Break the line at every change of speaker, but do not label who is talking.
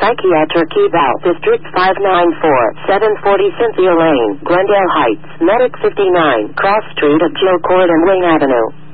Psychiatric Eval, District 594, 740 Cynthia Lane, Glendale Heights, Medic 59, Cross Street of Jill Court and Wing Avenue.